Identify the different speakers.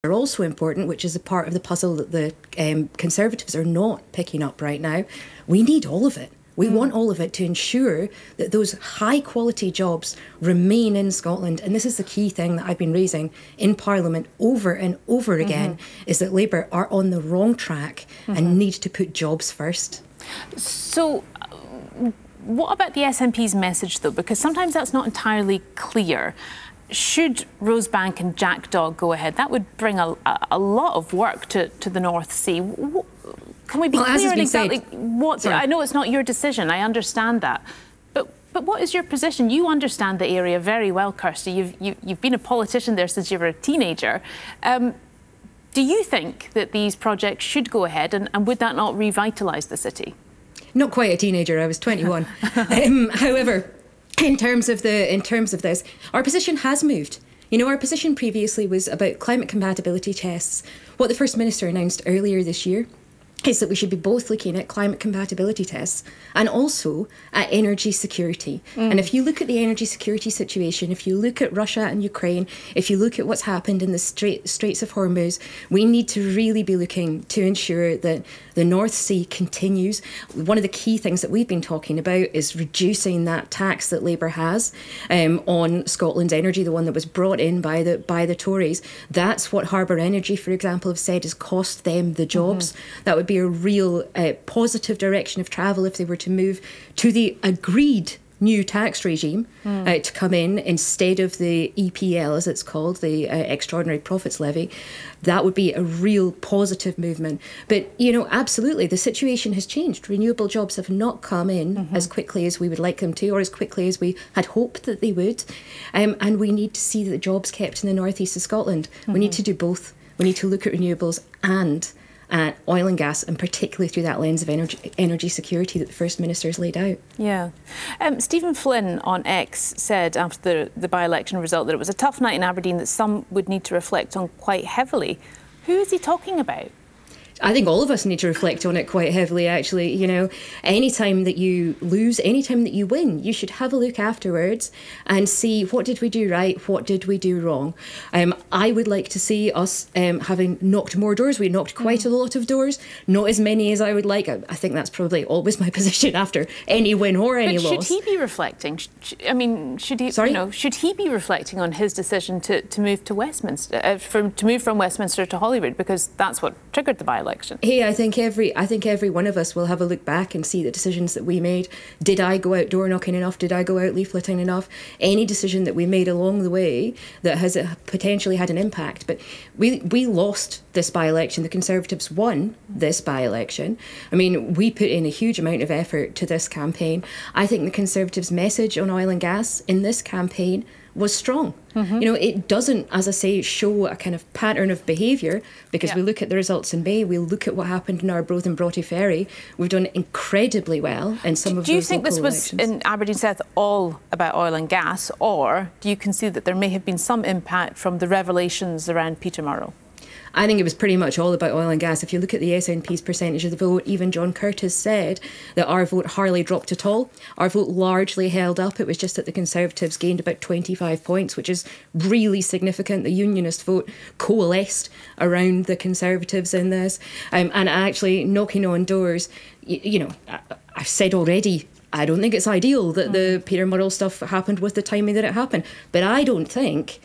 Speaker 1: are also important, which is a part of the puzzle that the Conservatives are not picking up right now. We need all of it. We want all of it to ensure that those high-quality jobs remain in Scotland. And this is the key thing that I've been raising in Parliament over and over again, is that Labour are on the wrong track and need to put jobs first.
Speaker 2: So what about the SNP's message, though? Because sometimes that's not entirely clear. Should Rosebank and Jackdaw go ahead, that would bring a lot of work to the North Sea. Can we be clear on exactly what? I know it's not your decision, I understand that. But what is your position? You understand the area very well, Kirsty. You've been a politician there since you were a teenager. Do you think that these projects should go ahead, and would that not revitalise the city?
Speaker 1: Not quite a teenager, I was 21. However, in terms of this, our position has moved. You know, our position previously was about climate compatibility tests. What the First Minister announced earlier this year is that we should be both looking at climate compatibility tests and also at energy security. And if you look at the energy security situation, if you look at Russia and Ukraine, if you look at what's happened in the Straits of Hormuz, we need to really be looking to ensure that the North Sea continues. One of the key things that we've been talking about is reducing that tax that Labour has on Scotland's energy, the one that was brought in by the Tories. That's what Harbour Energy, for example, have said has cost them the jobs. That would be a real positive direction of travel if they were to move to the agreed new tax regime to come in instead of the EPL, as it's called, the Extraordinary Profits Levy. That would be a real positive movement. But, you know, absolutely, the situation has changed. Renewable jobs have not come in as quickly as we would like them to, or as quickly as we had hoped that they would. And we need to see the jobs kept in the northeast of Scotland. We need to do both. We need to look at renewables and oil and gas, and particularly through that lens of energy security that the First Minister has laid out.
Speaker 2: Yeah. Stephen Flynn on X said after the by-election result that it was a tough night in Aberdeen that some would need to reflect on quite heavily. Who is he talking about?
Speaker 1: I think all of us need to reflect on it quite heavily, actually. You know, any time that you lose, any time that you win, you should have a look afterwards and see, what did we do right, what did we do wrong. I would like to see us having knocked more doors. We knocked quite a lot of doors, not as many as I would like. I think that's probably always my position after any win or any loss.
Speaker 2: But should he be reflecting? I mean, should he? Sorry? You know, should he be reflecting on his decision to move to Westminster, to move from Westminster to Holyrood, because that's what triggered the by-election?
Speaker 1: Hey, I think every one of us will have a look back and see the decisions that we made. Did I go out door knocking enough? Did I go out leafleting enough? Any decision that we made along the way that has potentially had an impact. But we lost this by-election. The Conservatives won this by-election. I mean, we put in a huge amount of effort to this campaign. I think the Conservatives' message on oil and gas in this campaign was strong. You know, it doesn't, as I say, show a kind of pattern of behaviour, because we look at the results in May, we look at what happened in Arbroath and Broughty Ferry. We've done incredibly well in some of those local elections. Do you think
Speaker 2: this was in Aberdeen South all about oil and gas, or do you concede that there may have been some impact from the revelations around Peterborough?
Speaker 1: I think it was pretty much all about oil and gas. If you look at the SNP's percentage of the vote, even John Curtis said that our vote hardly dropped at all. Our vote largely held up. It was just that the Conservatives gained about 25 points, which is really significant. The Unionist vote coalesced around the Conservatives in this. And actually, knocking on doors, you know, I've said already, I don't think it's ideal that the Peter Murrell stuff happened with the timing that it happened. But I don't think